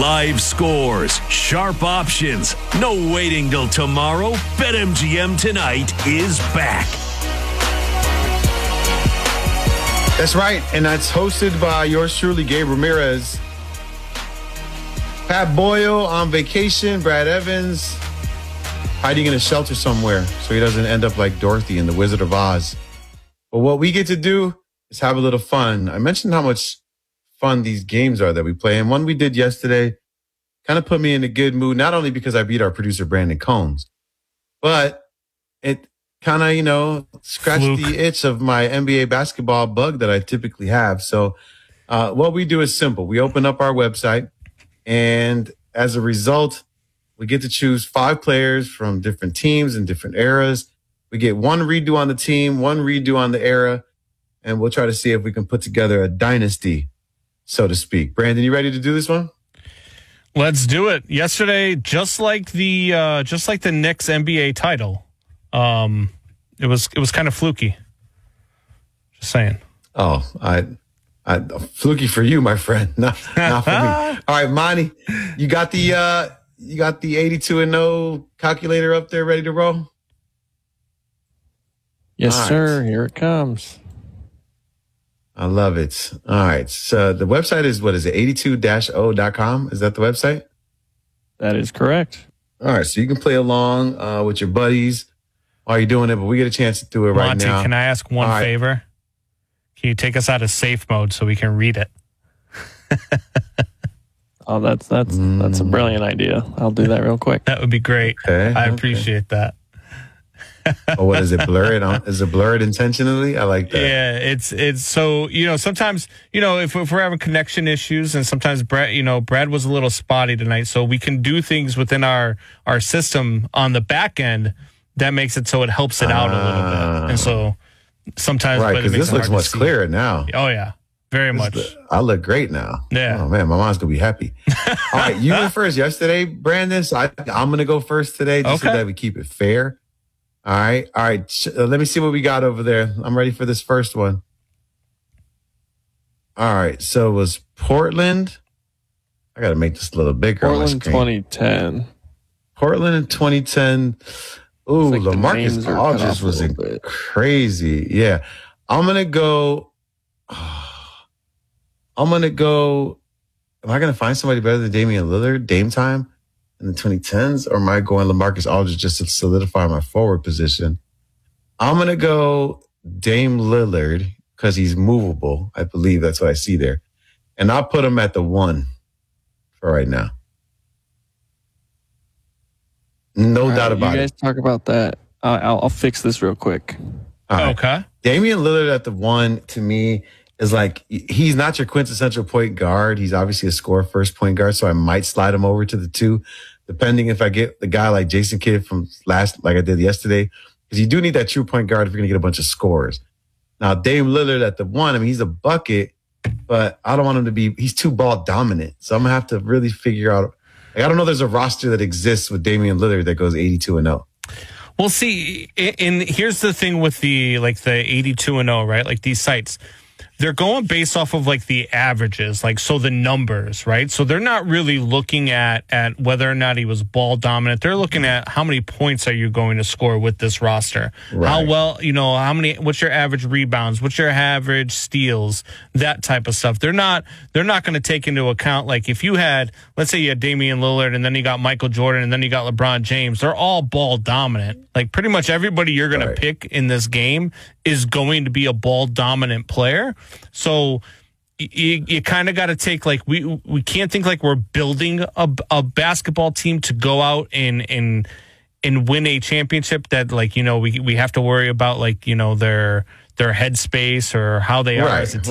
Live scores, sharp options, no waiting till tomorrow. BetMGM Tonight is back. That's right, and that's hosted by yours truly, Gabe Ramirez. Pat Boyle on vacation, Brad Evans hiding in a shelter somewhere so he doesn't end up like Dorothy in The Wizard of Oz. But what we get to do is have a little fun. I mentioned how much fun these games are that we play, and one we did yesterday kind of put me in a good mood, not only because I beat our producer, Brandon Combs, but it kind of, scratched the itch of my NBA basketball bug that I typically have. So what we do is simple. We open up our website, and as a result, we get to choose 5 players from different teams and different eras. We get one redo on the team, one redo on the era, and we'll try to see if we can put together a dynasty, so to speak. Brandon, you ready to do this one? Let's do it. Yesterday, just like the Knicks NBA title, it was kind of fluky. Just saying. Oh, I fluky for you, my friend, not for me. All right, Monty, you got the 82-0 calculator up there, ready to roll? Yes, sir. Here it comes. I love it. All right. So the website is, what is it, 82-0.com? Is that the website? That is correct. All right. So you can play along with your buddies while you're doing it, but we get a chance to do it right Monty, now. Can I ask one favor? Can you take us out of safe mode so we can read it? Oh, that's a brilliant idea. I'll do that real quick. That would be great. Okay, I appreciate that. Oh, what is it? Blurred? Is it blurred intentionally? I like that. Yeah, it's so, sometimes, if we're having connection issues, and sometimes Brad was a little spotty tonight, so we can do things within our system on the back end that makes it so it helps it out a little bit. And so sometimes, right, because this looks much clearer now. Oh yeah, very much. I look great now. Yeah. Oh man, my mom's gonna be happy. All right, you went first yesterday, Brandon. So I'm gonna go first today, just so that we keep it fair. All right. Let me see what we got over there. I'm ready for this first one. All right. So it was Portland. I got to make this a little bigger. Portland 2010. Portland in 2010. Ooh, like LaMarcus Aldridge was crazy. Yeah. I'm going to go. Am I going to find somebody better than Damian Lillard, Dame time? In the 2010s, or am I going LaMarcus Aldridge just to solidify my forward position? I'm going to go Dame Lillard because he's movable. I believe that's what I see there. And I'll put him at the 1 for right now. No doubt about it. You guys talk about that. I'll fix this real quick. Right. Okay. Damian Lillard at the 1, to me, is like, he's not your quintessential point guard. He's obviously a score first point guard, so I might slide him over to the 2. Depending if I get the guy like Jason Kidd from like I did yesterday, because you do need that true point guard if you're going to get a bunch of scores. Now, Dame Lillard at the 1, he's a bucket, but I don't want him to be, he's too ball dominant. So I'm going to have to really figure out, I don't know there's a roster that exists with Damian Lillard that goes 82-0. Well, see, and here's the thing with the 82-0, right? Like these sites, they're going based off of like the averages, so the numbers, right? So they're not really looking at whether or not he was ball dominant. They're looking at how many points are you going to score with this roster? Right. How well, what's your average rebounds? What's your average steals? That type of stuff. They're not going to take into account, like if you had, let's say you had Damian Lillard and then you got Michael Jordan and then you got LeBron James, they're all ball dominant. Like pretty much everybody you're going to pick in this game is going to be a ball dominant player. So you kind of got to take, like, we can't think like we're building a basketball team to go out and win a championship that, like, we have to worry about, like, their headspace or how they are as a team.